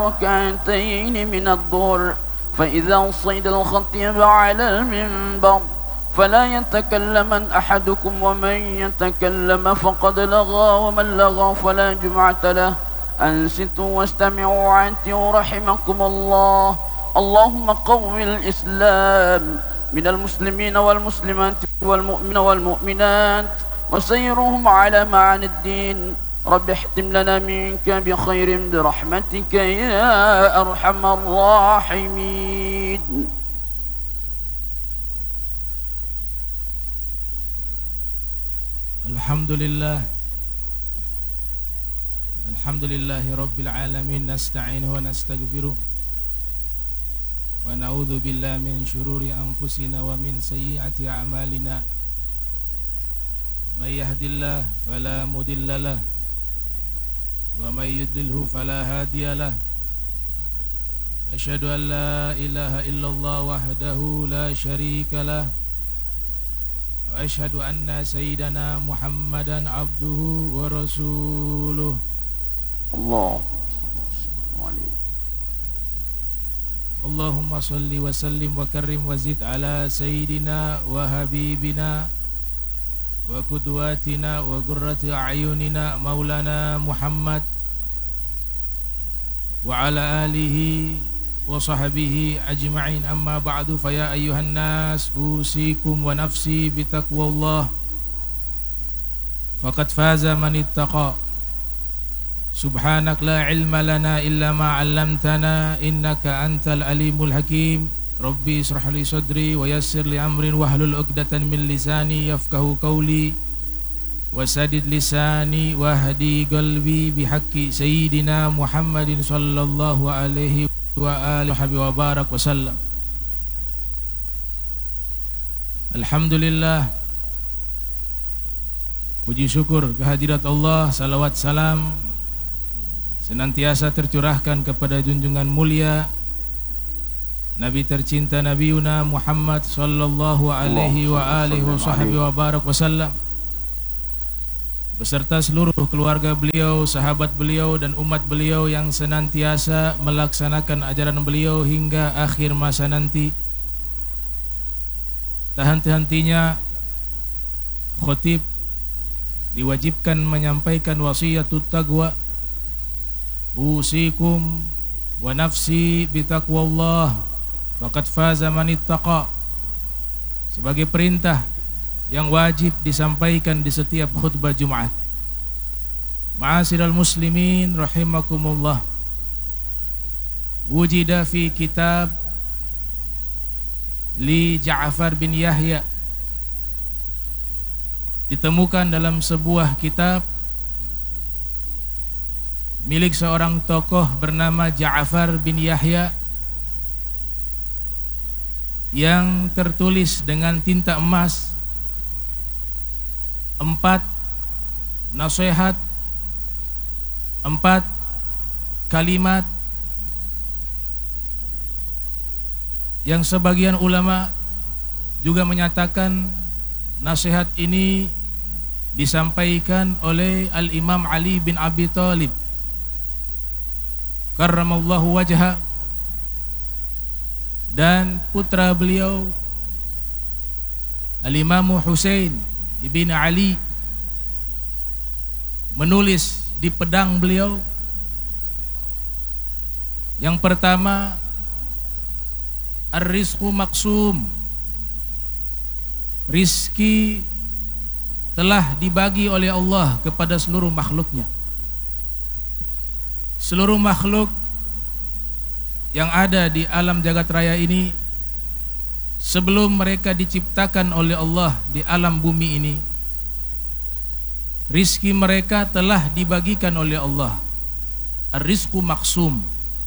ركعتين من الظهر فإذا صيد الخطيب على المنبر فلا يتكلمن أحدكم ومن يتكلم فقد لغى ومن لغى فلا جمعة له أنصتوا واستمعوا وأنتم رحمكم الله. اللهم قوم الإسلام من المسلمين والمسلمات والمؤمنين والمؤمنات وسيرهم على معاني الدين. رب احتم لنا منك بخير برحمتك يا أرحم الراحمين. Alhamdulillahi Rabbil Alamin. Nasta'inuhu wa nastaghfiruh wa na'udhu billahi min syururi anfusina wa min sayyiati a'malina. May yahdillah fala mudilla lah wa may yudlilhu fala hadiya lah. Asyhadu an la ilaha illallah wahdahu la syarika lah wa asyhadu anna sayyidana Muhammadan abduhu wa rasuluh. Allahumma salli wa sallim wa karrim wa zid ala sayyidina wa habibina wa qudwatina wa qurrati a'yunina maulana Muhammad wa ala alihi wa sahbihi ajma'in. Amma ba'du, fa ya ayyuhan nas usikum wa nafsi bitaqwallah faqad faza man ittaqa. Subhanak la ilma lana illa ma 'allamtana innaka antal alimul hakim. Rabbi israh li sadri wa yassir li amrin wahlul 'uqdatan min lisani yafqahu qawli wa sadid lisani wahdi qalbi bihaqqi sayyidina Muhammadin sallallahu alaihi wa alihi wa barak wa sallam. Alhamdulillah, puji syukur kehadirat Allah, salawat salam senantiasa tercurahkan kepada junjungan mulia Nabi tercinta Nabi Yuna Muhammad sallallahu alaihi wa alihi wa sahbihi wa barak wasallam, beserta seluruh keluarga beliau, sahabat beliau dan umat beliau yang senantiasa melaksanakan ajaran beliau hingga akhir masa nanti. Tak henti-hentinya khotib diwajibkan menyampaikan wasiatut taqwa. Usikum wa nafsi bitaqwallah faqad faza man ittaqa, sebagai perintah yang wajib disampaikan di setiap khutbah Jumat. Ma'asyiral muslimin rahimakumullah, wujida fi kitab li Ja'far bin Yahya, ditemukan dalam sebuah kitab milik seorang tokoh bernama Ja'far bin Yahya yang tertulis dengan tinta emas 4 nasihat, 4 kalimat yang sebagian ulama juga menyatakan nasihat ini disampaikan oleh Al-Imam Ali bin Abi Thalib karramallahu wajha, dan putra beliau Al-Imam Husain ibn Ali menulis di pedang beliau. Yang pertama, ar-rizqu maqsum, rizki telah dibagi oleh Allah kepada seluruh makhluknya. Seluruh makhluk yang ada di alam jagat raya ini, sebelum mereka diciptakan oleh Allah di alam bumi ini, rizki mereka telah dibagikan oleh Allah. Ar-rizqu maqsum.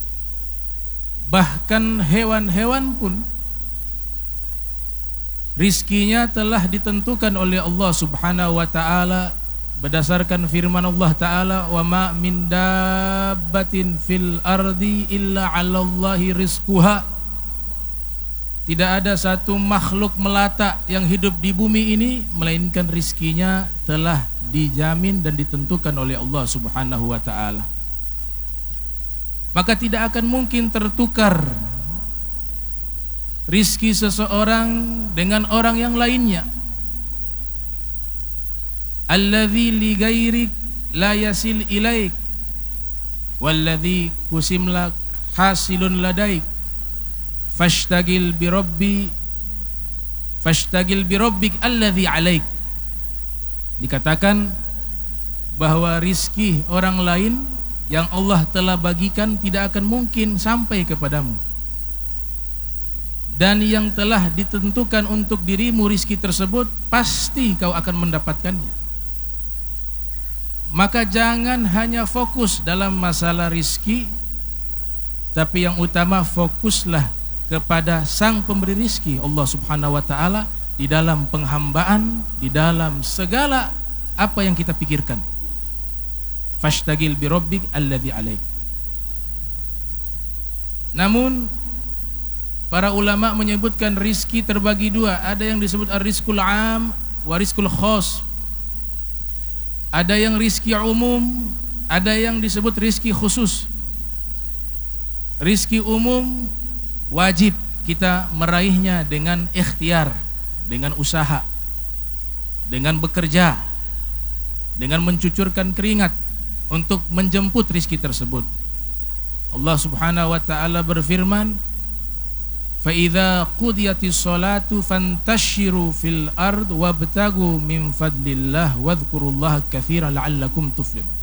Bahkan hewan-hewan pun rizkinya telah ditentukan oleh Allah subhanahu wa ta'ala, berdasarkan firman Allah Ta'ala, wa ma min dabbatin fil ardi illa 'alallahi rizquha. Tidak ada satu makhluk melata yang hidup di bumi ini melainkan rizkinya telah dijamin dan ditentukan oleh Allah Subhanahu wa ta'ala. maka tidak akan mungkin tertukar rizki seseorang dengan orang yang lainnya. Alladzi li ghairik la yasil ilaik walladzi kusimlak hasilun ladaik fashtagil bi rabbik alladzi alaik. Dikatakan bahwa rizki orang lain yang Allah telah bagikan tidak akan mungkin sampai kepadamu, dan yang telah ditentukan untuk dirimu rizki tersebut pasti kau akan mendapatkannya. Maka jangan hanya fokus dalam masalah rizki, tapi yang utama fokuslah kepada sang pemberi rizki, Allah subhanahu wa ta'ala, di dalam penghambaan, di dalam segala apa yang kita pikirkan. Fashtagil bi rabbik alladzi alaik. Namun para ulama menyebutkan rizki terbagi dua. Ada yang disebut ar-rizqul am wa rizqul khas. Ada yang rizki umum, ada yang disebut rizki khusus. Rizki umum wajib kita meraihnya dengan ikhtiar, dengan usaha, dengan bekerja, dengan mencucurkan keringat untuk menjemput rizki tersebut. Allah subhanahu wa ta'ala berfirman, فَإِذَا قُضِيَتِ الصَّلَاةُ فَانْتَشِّرُوا فِي الْأَرْضِ وَابْتَغُوا مِنْ فَضْلِ اللَّهِ وَاذْكُرُوا اللَّهَ كَثِيرًا لَعَلَّكُمْ تُفْلِحُونَ.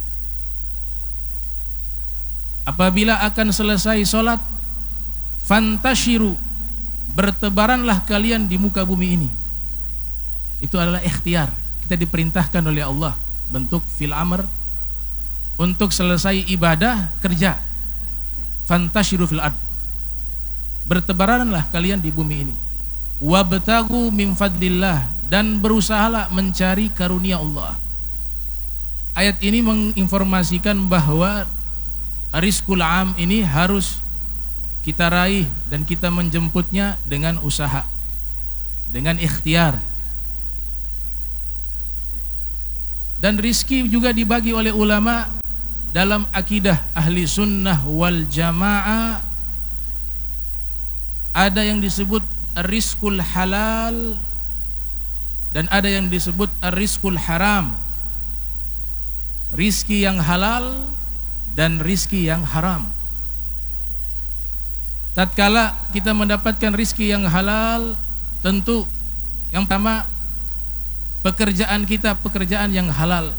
Apabila akan selesai salat, fantashiru, bertebaranlah kalian di muka bumi ini. Itu adalah ikhtiar. Kita diperintahkan oleh Allah, bentuk fil amr, untuk selesai ibadah, kerja. Fantashiru fil ard, bertebaranlah kalian di bumi ini. Wabtagu min fadlillah, dan berusahalah mencari karunia Allah. Ayat ini menginformasikan bahwa rizqul am ini harus kita raih dan kita menjemputnya dengan usaha, dengan ikhtiar. Dan rizki juga dibagi oleh ulama dalam akidah ahli sunnah wal jamaah. Ada yang disebut rizqul halal dan ada yang disebut rizqul haram. Rizki yang halal dan rizki yang haram. Tatkala kita mendapatkan rizki yang halal, tentu yang pertama pekerjaan kita pekerjaan yang halal,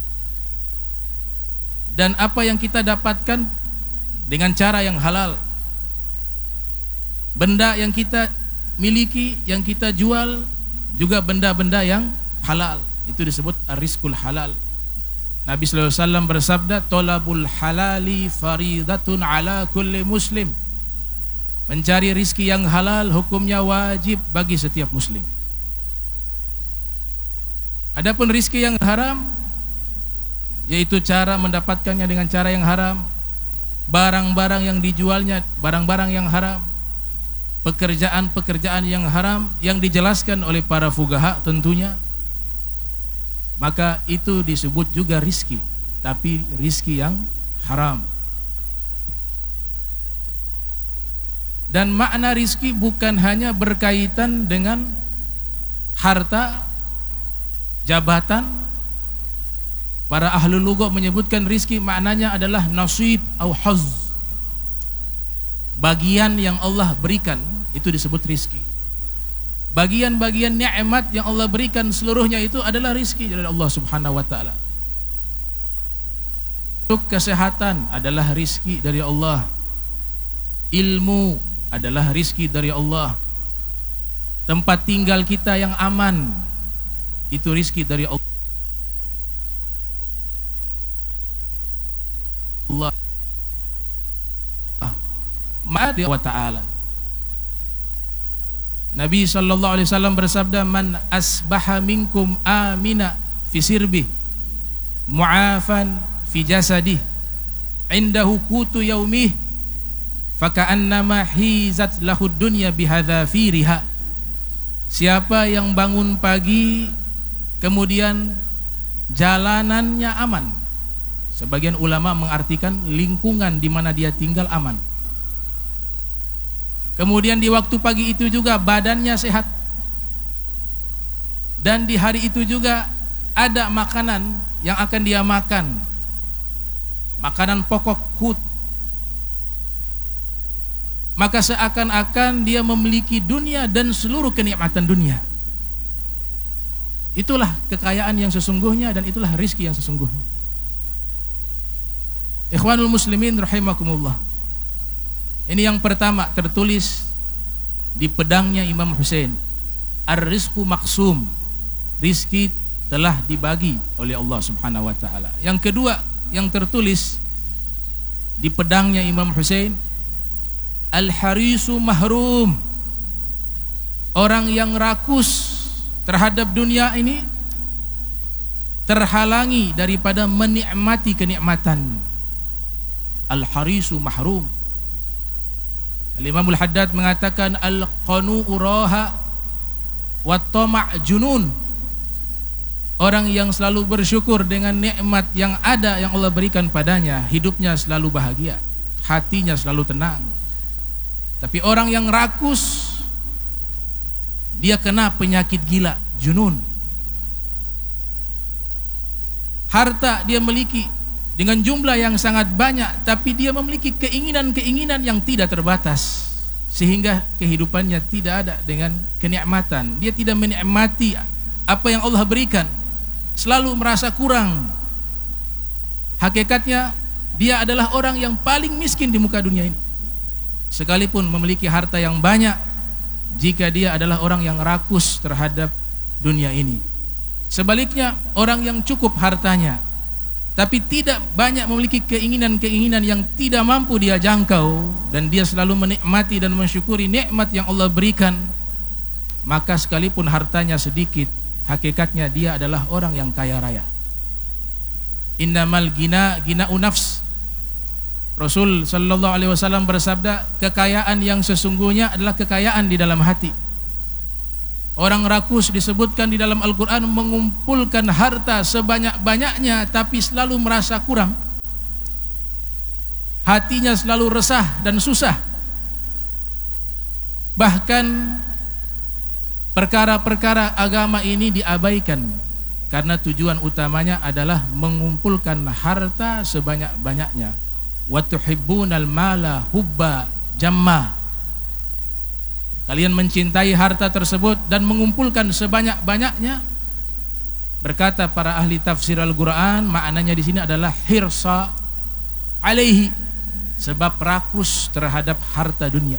dan apa yang kita dapatkan dengan cara yang halal. Benda yang kita miliki, yang kita jual, juga benda-benda yang halal. Itu disebut rizqul halal. Nabi sallallahu alaihi wasallam bersabda, "Talabul halali faridatun ala kulli muslim." Mencari rizki yang halal hukumnya wajib bagi setiap muslim. Adapun rizki yang haram, yaitu cara mendapatkannya dengan cara yang haram, barang-barang yang dijualnya barang-barang yang haram, pekerjaan-pekerjaan yang haram yang dijelaskan oleh para fuqaha tentunya, maka itu disebut juga rizki, tapi rizki yang haram. Dan makna rizki bukan hanya berkaitan dengan harta, jabatan. Para ahli lugha menyebutkan rizki maknanya adalah nasib atau haz, bagian yang Allah berikan, itu disebut rizki. Bagian-bagian nikmat yang Allah berikan seluruhnya itu adalah rizki dari Allah subhanahu wa ta'ala. Kesehatan adalah rizki dari Allah. Ilmu adalah rizki dari Allah. Tempat tinggal kita yang aman, itu rizki dari Allah. Wa ta'ala. Nabi sallallahu alaihi wasallam bersabda, "Man asbaha minkum amina fi sirbi, mu'afan fi jasadih, indahu qutu yaumih, faka'annama hizat lahud dunya bihadzafiriha." Siapa yang bangun pagi kemudian jalanannya aman, Sebagian ulama mengartikan lingkungan di mana dia tinggal aman. Kemudian di waktu pagi itu juga badannya sehat. Dan di hari itu juga ada makanan yang akan dia makan. Makanan pokok hut. Maka seakan-akan dia memiliki dunia dan seluruh kenikmatan dunia. Itulah kekayaan yang sesungguhnya dan itulah rizki yang sesungguhnya. Ikhwanul muslimin rahimakumullah. Ini yang pertama tertulis di pedangnya Imam Husain. Ar-rizqu maqsum. Rizki telah dibagi oleh Allah Subhanahu wa taala. Yang kedua yang tertulis di pedangnya Imam Husain, al-harisu mahrum. Orang yang rakus terhadap dunia ini terhalangi daripada menikmati kenikmatan. Al-harisu mahrum. Al-Imamul Haddad mengatakan al-qanu'u raha wa tama' junun. Orang yang selalu bersyukur dengan nikmat yang ada yang Allah berikan padanya, hidupnya selalu bahagia, hatinya selalu tenang. Tapi orang yang rakus, dia kena penyakit gila, junun. Harta dia miliki dengan jumlah yang sangat banyak, tapi dia memiliki keinginan-keinginan yang tidak terbatas, sehingga kehidupannya tidak ada dengan kenikmatan. Dia tidak menikmati apa yang Allah berikan, selalu merasa kurang. Hakikatnya dia adalah orang yang paling miskin di muka dunia ini, sekalipun memiliki harta yang banyak, jika dia adalah orang yang rakus terhadap dunia ini. Sebaliknya, orang yang cukup hartanya tapi tidak banyak memiliki keinginan-keinginan yang tidak mampu dia jangkau, dan dia selalu menikmati dan mensyukuri nikmat yang Allah berikan, maka sekalipun hartanya sedikit, hakikatnya dia adalah orang yang kaya raya. Innamal gina'u nafs. Rasul sallallahu alaihi wasallam bersabda, kekayaan yang sesungguhnya adalah kekayaan di dalam hati. Orang rakus disebutkan di dalam Al-Quran mengumpulkan harta sebanyak-banyaknya tapi selalu merasa kurang. Hatinya selalu resah dan susah. Bahkan perkara-perkara agama ini diabaikan karena tujuan utamanya adalah mengumpulkan harta sebanyak-banyaknya. Wa tuhibbunal mala hubba jamma. Kalian mencintai harta tersebut dan mengumpulkan sebanyak-banyaknya. Berkata para ahli tafsir Al-Quran, maknanya di sini adalah hirsa alaihi, sebab rakus terhadap harta dunia.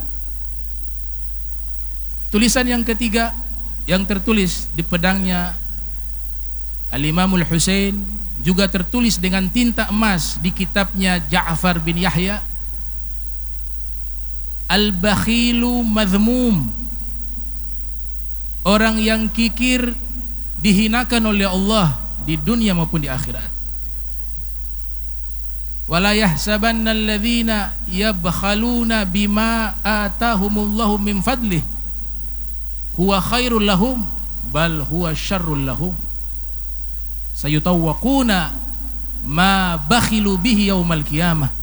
Tulisan yang ketiga yang tertulis di pedangnya Al-Imamul Husain, juga tertulis dengan tinta emas di kitabnya Ja'far bin Yahya, al-bakhilu madhmum. Orang yang kikir dihinakan oleh Allah di dunia maupun di akhirat. Wala yahsabanna alladhina yabkhaluna bima atahumullahu min fadlih huwa khairul lahum bal huwa syarrul lahum sayutawwaquna ma bakhilu bihi yaumal qiyamah.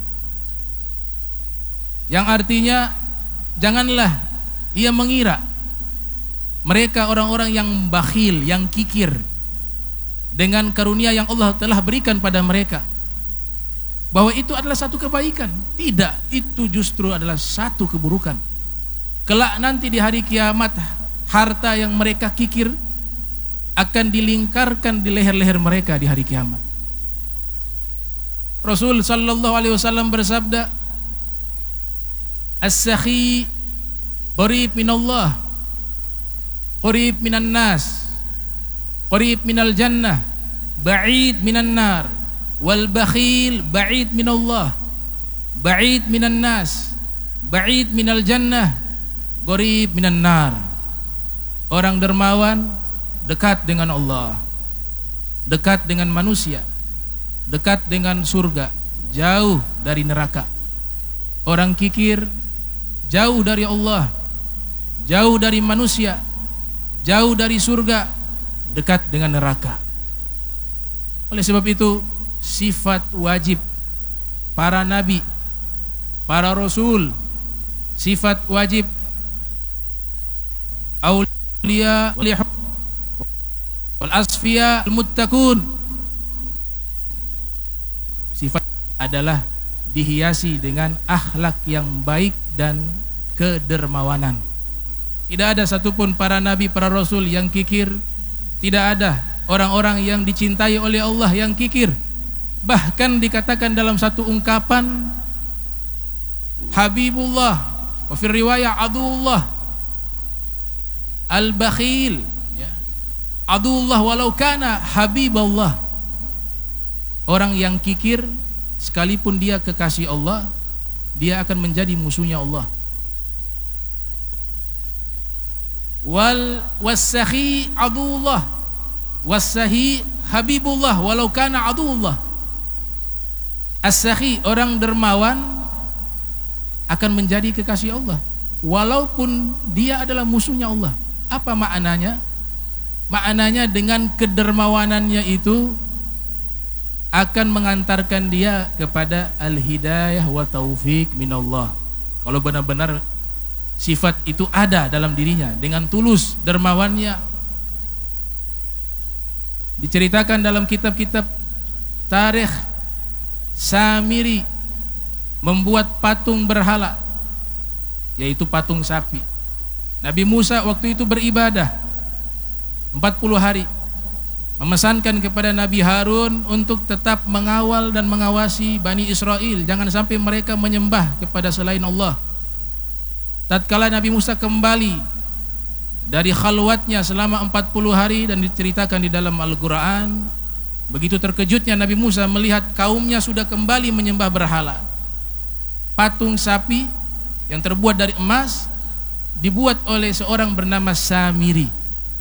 Yang artinya, janganlah ia mengira mereka orang-orang yang bakhil, yang kikir dengan karunia yang Allah telah berikan pada mereka, bahwa itu adalah satu kebaikan. Tidak, itu justru adalah satu keburukan. Kelak nanti di hari kiamat, harta yang mereka kikir akan dilingkarkan di leher-leher mereka di hari kiamat. Rasul sallallahu alaihi wasallam bersabda, as-sakhi qarib minallah, qarib minan nas, qarib minal jannah, ba'id minan nar, wal bakhil ba'id minallah, ba'id minan nas, ba'id minal jannah, qarib minan nar. Orang dermawan dekat dengan Allah, dekat dengan manusia, dekat dengan surga, jauh dari neraka. Orang kikir jauh dari Allah, jauh dari manusia, jauh dari surga, dekat dengan neraka. Oleh sebab itu, sifat wajib para nabi, para rasul, sifat wajib aulia wal asfiya al muttaqun. Sifat adalah dihiasi dengan akhlak yang baik dan kedermawanan. Tidak ada satupun para nabi, para rasul yang kikir. Tidak ada orang-orang yang dicintai oleh Allah yang kikir. Bahkan dikatakan dalam satu ungkapan, Habibullah wa fi riwayah aduullah al-bakhil, ya. Aduullah walau kana habiballah. Orang yang kikir sekalipun dia kekasih Allah, dia akan menjadi musuhnya Allah. Wassahi aduullah wassahi habibullah walau kana aduullah. As-sahi, orang dermawan, akan menjadi kekasih Allah walaupun dia adalah musuhnya Allah. Apa maknanya? Maknanya dengan kedermawanannya itu akan mengantarkan dia kepada al-hidayah wa taufik minallah. Kalau benar-benar sifat itu ada dalam dirinya dengan tulus dermawannya. Diceritakan dalam kitab-kitab tarikh, Samiri membuat patung berhala, yaitu patung sapi. Nabi Musa waktu itu beribadah 40 hari, memesankan kepada Nabi Harun untuk tetap mengawal dan mengawasi Bani Israel, jangan sampai mereka menyembah kepada selain Allah. Tatkala Nabi Musa kembali dari khalwatnya selama 40 hari, dan diceritakan di dalam Al-Quran, begitu terkejutnya Nabi Musa melihat kaumnya sudah kembali menyembah berhala. Patung sapi yang terbuat dari emas dibuat oleh seorang bernama Samiri.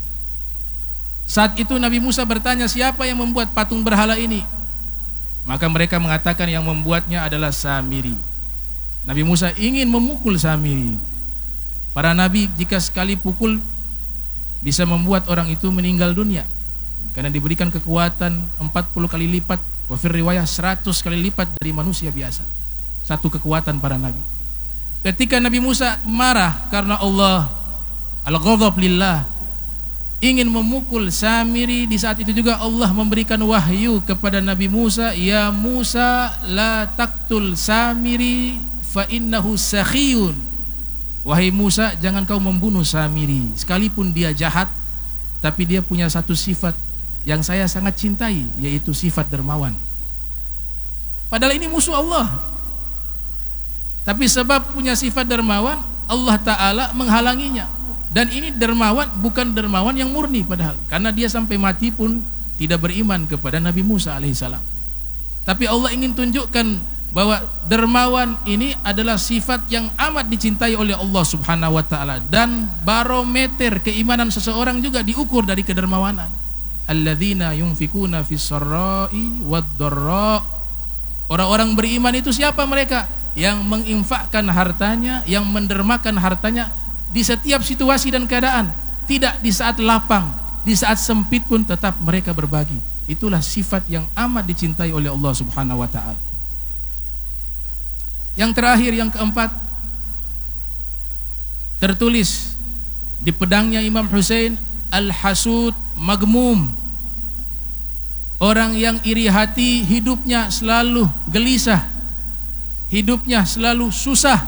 Saat itu Nabi Musa bertanya, siapa yang membuat patung berhala ini? Maka mereka mengatakan yang membuatnya adalah Samiri. Nabi Musa ingin memukul Samiri. Para nabi jika sekali pukul bisa membuat orang itu meninggal dunia, karena diberikan kekuatan 40 kali lipat, wafir riwayah 100 kali lipat dari manusia biasa. Satu kekuatan para nabi. Ketika Nabi Musa marah karena Allah, al-ghadab lillah, ingin memukul Samiri, di saat itu juga Allah memberikan wahyu kepada Nabi Musa, ya Musa la taqtul Samiri fa innahu sakhiyun. Wahai Musa, jangan kau membunuh Samiri, sekalipun dia jahat, tapi dia punya satu sifat yang saya sangat cintai, yaitu sifat dermawan. Padahal ini musuh Allah, tapi sebab punya sifat dermawan, Allah Ta'ala menghalanginya. Dan ini dermawan, bukan dermawan yang murni padahal, karena dia sampai mati pun tidak beriman kepada Nabi Musa alaihissalam. Tapi Allah ingin tunjukkan bahwa dermawan ini adalah sifat yang amat dicintai oleh Allah Subhanahu wa Ta'ala, dan barometer keimanan seseorang juga diukur dari kedermawanan. Alladzina yunfikuna fis sarra'i wad dharra. Orang-orang beriman itu siapa mereka? Yang menginfakkan hartanya, yang mendermakan hartanya di setiap situasi dan keadaan. Tidak di saat lapang, di saat sempit pun tetap mereka berbagi. Itulah sifat yang amat dicintai oleh Allah Subhanahu wa Ta'ala. Yang terakhir, yang keempat, tertulis di pedangnya Imam Husain, al-hasud magmum. Orang yang iri hati hidupnya selalu gelisah, hidupnya selalu susah.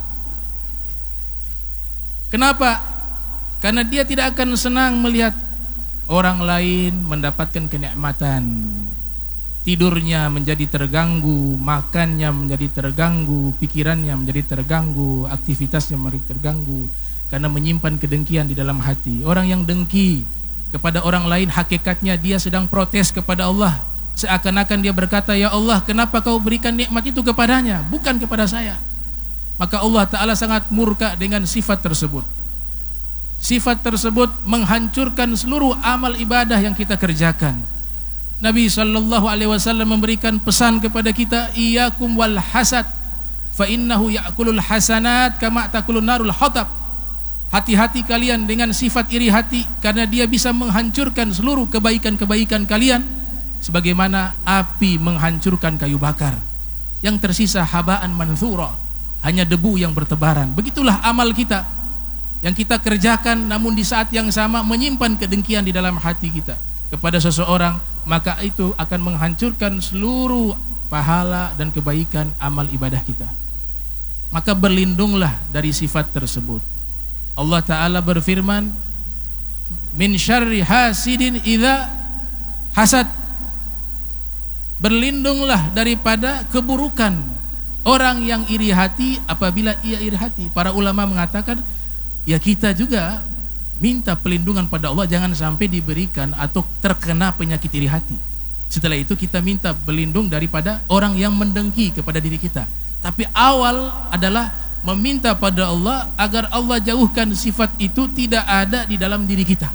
Kenapa? Karena dia tidak akan senang melihat orang lain mendapatkan kenikmatan. Tidurnya menjadi terganggu, makannya menjadi terganggu, pikirannya menjadi terganggu, aktivitasnya menjadi terganggu, karena menyimpan kedengkian di dalam hati. Orang yang dengki kepada orang lain, hakikatnya dia sedang protes kepada Allah. Seakan-akan dia berkata, ya Allah, kenapa kau berikan nikmat itu kepadanya, bukan kepada saya. Maka Allah Ta'ala sangat murka dengan sifat tersebut. Sifat tersebut menghancurkan seluruh amal ibadah yang kita kerjakan. Nabi SAW memberikan pesan kepada kita, iyyakum wal hasad fa innahu ya'kulul hasanat kama ta'kulun narul hatab. Hati-hati kalian dengan sifat iri hati, karena dia bisa menghancurkan seluruh kebaikan-kebaikan kalian sebagaimana api menghancurkan kayu bakar. Yang tersisa habaan manthura, hanya debu yang bertebaran. Begitulah amal kita yang kita kerjakan, namun di saat yang sama menyimpan kedengkian di dalam hati kita kepada seseorang, maka itu akan menghancurkan seluruh pahala dan kebaikan amal ibadah kita. Maka berlindunglah dari sifat tersebut. Allah Ta'ala berfirman, min syarri hasidin idza hasad. Berlindunglah daripada keburukan orang yang iri hati apabila ia iri hati. Para ulama mengatakan, ya kita juga minta pelindungan pada Allah jangan sampai diberikan atau terkena penyakit iri hati. Setelah itu kita minta berlindung daripada orang yang mendengki kepada diri kita. Tapi awal adalah meminta pada Allah agar Allah jauhkan sifat itu tidak ada di dalam diri kita.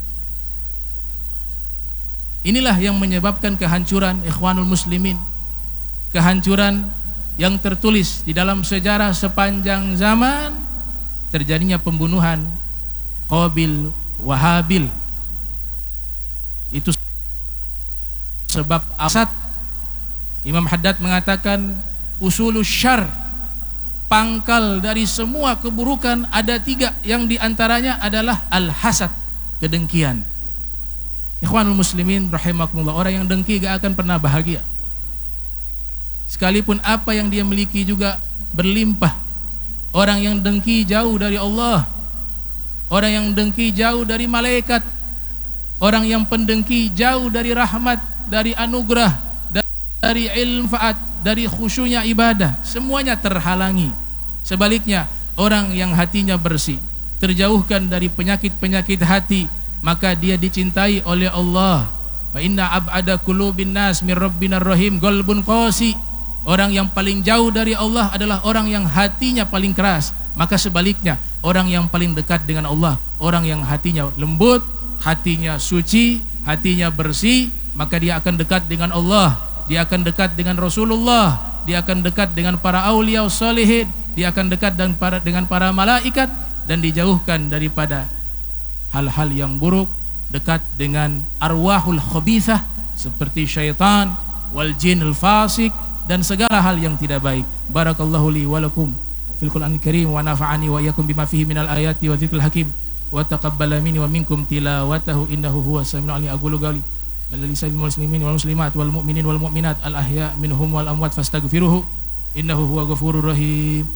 Inilah yang menyebabkan kehancuran ikhwanul muslimin, kehancuran yang tertulis di dalam sejarah sepanjang zaman, terjadinya pembunuhan Qabil wa Habil. Itu sebab asad. Imam Haddad mengatakan usulus syarr, pangkal dari semua keburukan ada 3, yang diantaranya adalah al-hasad, kedengkian. Ikhwanul muslimin rahimakumullah, orang yang dengki gak akan pernah bahagia. Sekalipun apa yang dia miliki juga berlimpah. Orang yang dengki jauh dari Allah. Orang yang dengki jauh dari malaikat. Orang yang pendengki jauh dari rahmat, dari anugerah, dari ilmu faat, dari khusyunya ibadah. Semuanya terhalangi. Sebaliknya, orang yang hatinya bersih, terjauhkan dari penyakit-penyakit hati, maka dia dicintai oleh Allah. Fa inna ab'ada qulubin nas mir rabbinar rahim qalbun qasi. Orang yang paling jauh dari Allah adalah orang yang hatinya paling keras. Maka sebaliknya, orang yang paling dekat dengan Allah, orang yang hatinya lembut, hatinya suci, hatinya bersih, maka dia akan dekat dengan Allah, dia akan dekat dengan Rasulullah, dia akan dekat dengan para aulia sholihin, dia akan dekat dengan para malaikat, dan dijauhkan daripada hal-hal yang buruk, dekat dengan arwahul khabithah seperti syaitan, wal jinul fasik, dan segala hal yang tidak baik. Barakallahu li wa lakum fil Qur'anil Karim wa nafa'ani wa iyyakum bima fihi minal ayati wa dzikril hakim wa taqabbala minni wa minkum tilawatahu innahu huwas samiul alim. Aqulu qawli lillahi muslimin wal muslimat wal mu'minin wal mu'minat al ahya minhum wal amwat fastaghfiruhu innahu huwa ghafurur rahim.